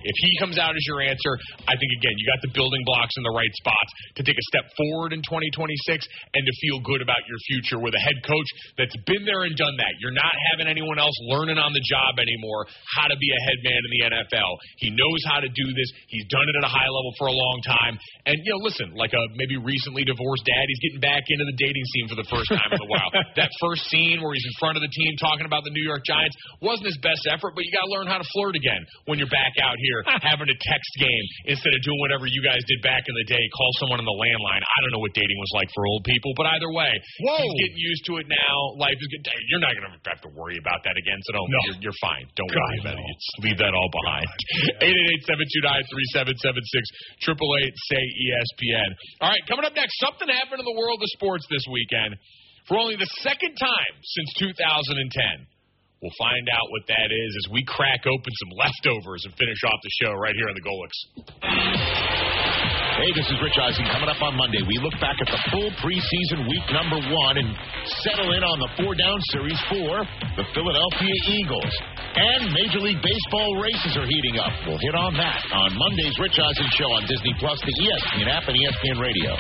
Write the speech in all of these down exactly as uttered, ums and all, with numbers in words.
If he comes out as your answer, I think, again, you got the building blocks in the right spots to take a step forward in twenty twenty-six and to feel good about your future with a head coach that's been there and done that. You're not having anyone else learning on the job anymore how to be a head man in the N F L. He knows how to do this. He's done it at a high level for a long time. And, you know, listen, like a maybe recently divorced dad, he's getting back into the dating scene for the first time in a while. That first scene where he's in front of the team talking about the New York Giants wasn't his best effort, but you got to learn how to flirt again when you're back out here having a text game instead of doing whatever you guys did back in the day, call someone on the landline. I don't know what dating was like for old people, but either way, Whoa. he's getting used to it now. Life is good. You're not going to have to worry about that again, so don't. No. You're, you're fine. Don't God, worry about no. it. Just leave that all behind. eight eight eight, seven two nine, three seven seven six, eight eight eight, say E S P N. All right, coming up next, something happened in the world of sports this weekend for only the second time since two thousand ten. We'll find out what that is as we crack open some leftovers and finish off the show right here on the Golix. Hey, this is Rich Eisen. Coming up on Monday, we look back at the full preseason week number one and settle in on the four-down series for the Philadelphia Eagles. And Major League Baseball races are heating up. We'll hit on that on Monday's Rich Eisen Show on Disney Plus, the E S P N app, and E S P N Radio.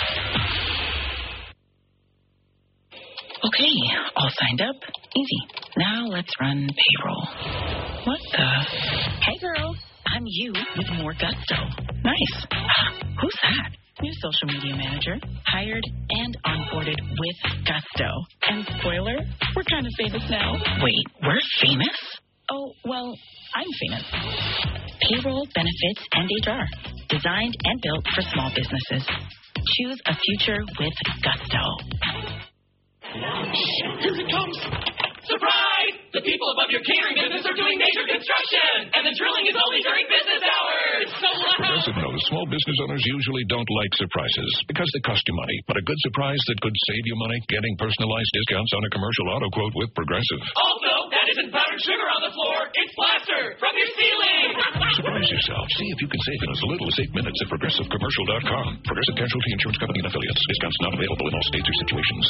Okay, all signed up. Easy. Now let's run payroll. What the? Hey, girl. I'm you with more gusto. Nice. Who's that? New social media manager. Hired and onboarded with gusto. And spoiler, we're kind of famous now. Wait, we're famous? Oh, well, I'm famous. Payroll, benefits, and H R. Designed and built for small businesses. Choose a future with gusto. Here it comes! Surprise! The people above your catering business are doing major construction, and the drilling is only during business hours. So loud! Progressive knows small business owners usually don't like surprises because they cost you money. But a good surprise that could save you money, getting personalized discounts on a commercial auto quote with Progressive. Also, that isn't powdered sugar on the floor. It's plaster from your ceiling. Surprise yourself. See if you can save in as little as eight minutes at progressive commercial dot com. Progressive Casualty Insurance Company and affiliates. Discounts not available in all states or situations.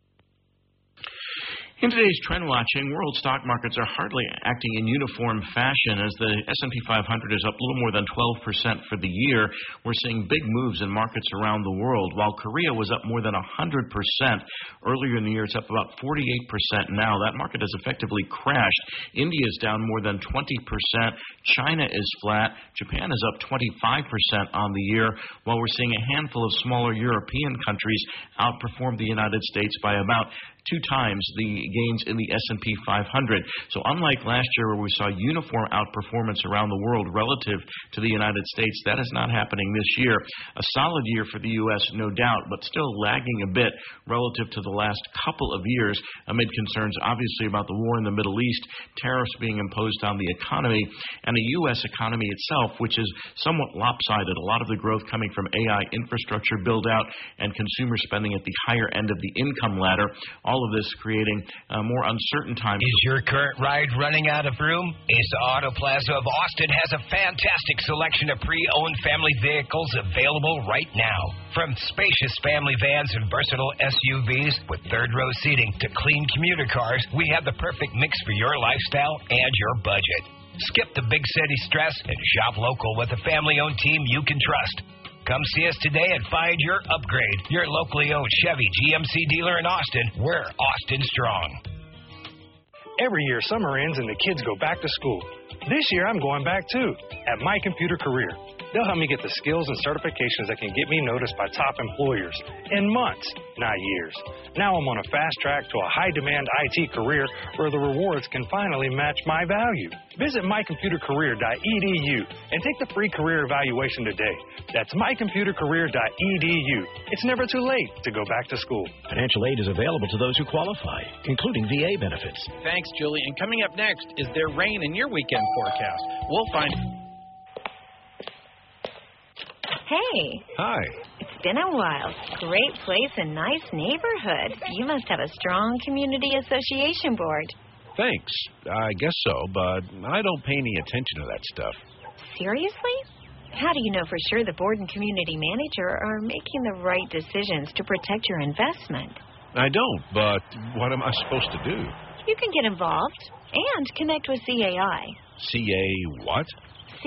In today's trend watching, world stock markets are hardly acting in uniform fashion as the S and P five hundred is up a little more than twelve percent for the year. We're seeing big moves in markets around the world. While Korea was up more than one hundred percent earlier in the year, it's up about forty-eight percent now. That market has effectively crashed. India is down more than twenty percent. China is flat. Japan is up twenty-five percent on the year, while we're seeing a handful of smaller European countries outperform the United States by about two times the gains in the S and P five hundred. So unlike last year where we saw uniform outperformance around the world relative to the United States, that is not happening this year. A solid year for the U S, no doubt, but still lagging a bit relative to the last couple of years amid concerns obviously about the war in the Middle East, tariffs being imposed on the economy, and the U S economy itself, which is somewhat lopsided. A lot of the growth coming from A I infrastructure build-out and consumer spending at the higher end of the income ladder. All of this creating uh, more uncertain times. Is your current ride running out of room? Ace Auto Plaza of Austin has a fantastic selection of pre-owned family vehicles available right now. From spacious family vans and versatile S U Vs with third-row seating to clean commuter cars, we have the perfect mix for your lifestyle and your budget. Skip the big city stress and shop local with a family-owned team you can trust. Come see us today and find your upgrade. Your locally owned Chevy G M C dealer in Austin. We're Austin Strong. Every year, summer ends and the kids go back to school. This year, I'm going back too, at My Computer Career. They'll help me get the skills and certifications that can get me noticed by top employers in months, not years. Now I'm on a fast track to a high-demand I T career where the rewards can finally match my value. Visit my computer career dot e d u and take the free career evaluation today. That's my computer career dot e d u. It's never too late to go back to school. Financial aid is available to those who qualify, including V A benefits. Thanks, Julie. And coming up next, is there rain in your weekend forecast? We'll find... Hey. Hi. It's been a while. Great place and nice neighborhood. You must have a strong community association board. Thanks. I guess so, but I don't pay any attention to that stuff. Seriously? How do you know for sure the board and community manager are making the right decisions to protect your investment? I don't, but what am I supposed to do? You can get involved and connect with C A I. C A what?